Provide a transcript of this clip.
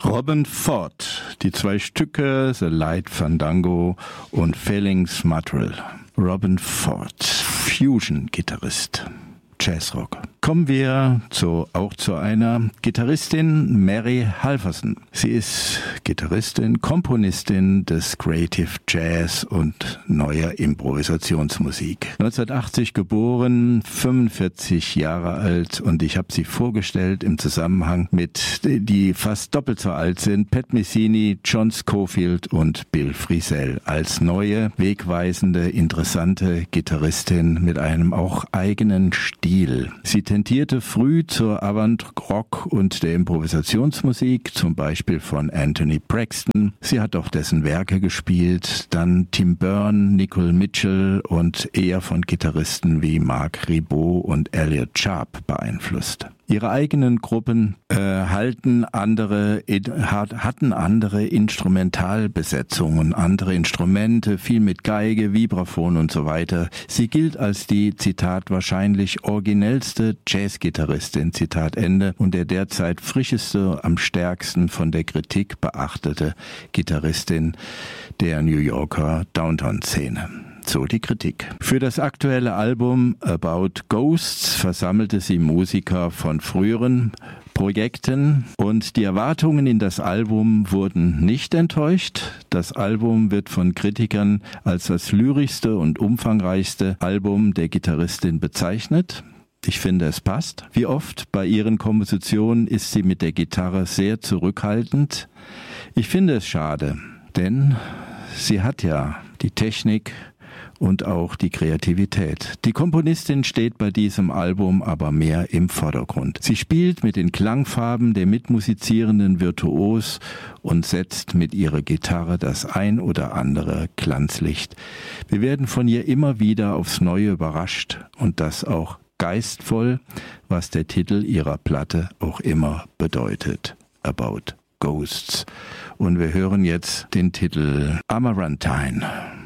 Robben Ford, die 2 Stücke The Light Fandango und Feelings Material. Robben Ford, Fusion-Gitarrist, Jazzrock. Kommen wir auch zu einer Gitarristin, Mary Halverson. Sie ist Gitarristin, Komponistin des Creative Jazz und neuer Improvisationsmusik. 1980 geboren, 45 Jahre alt, und ich habe sie vorgestellt im Zusammenhang mit, die fast doppelt so alt sind, Pat Messini, John Scofield und Bill Frisell, als neue, wegweisende, interessante Gitarristin mit einem auch eigenen Stil. Sie tentierte früh zur Avant-Rock und der Improvisationsmusik, zum Beispiel von Anthony Braxton. Sie hat auch dessen Werke gespielt, dann Tim Byrne, Nicole Mitchell und eher von Gitarristen wie Marc Ribot und Elliot Sharp beeinflusst. Ihre eigenen Gruppen hatten andere Instrumentalbesetzungen, andere Instrumente, viel mit Geige, Vibraphon und so weiter. Sie gilt als die, Zitat, wahrscheinlich originellste Jazzgitarristin, Zitat Ende, und der derzeit frischeste, am stärksten von der Kritik beachtete Gitarristin der New Yorker Downtown-Szene. So die Kritik. Für das aktuelle Album About Ghosts versammelte sie Musiker von früheren Projekten, und die Erwartungen in das Album wurden nicht enttäuscht. Das Album wird von Kritikern als das lyrischste und umfangreichste Album der Gitarristin bezeichnet. Ich finde, es passt. Wie oft bei ihren Kompositionen ist sie mit der Gitarre sehr zurückhaltend. Ich finde es schade, denn sie hat ja die Technik und auch die Kreativität. Die Komponistin steht bei diesem Album aber mehr im Vordergrund. Sie spielt mit den Klangfarben der Mitmusizierenden virtuos und setzt mit ihrer Gitarre das ein oder andere Glanzlicht. Wir werden von ihr immer wieder aufs Neue überrascht, und das auch geistvoll, was der Titel ihrer Platte auch immer bedeutet. About Ghosts. Und wir hören jetzt den Titel Amarantine.